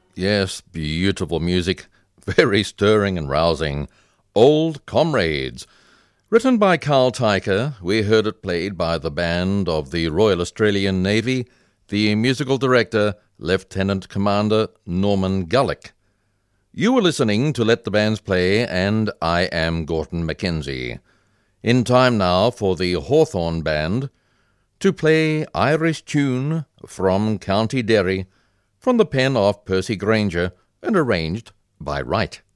Yes, beautiful music, very stirring and rousing. Old Comrades. Written by Carl Teicher, we heard it played by the band of the Royal Australian Navy, the musical director, Lieutenant Commander Norman Gulick. You were listening to Let the Bands Play, and I am Gorton Mackenzie. In time now for the Hawthorn Band to play Irish Tune from County Derry, from the pen of Percy Grainger and arranged by Wright.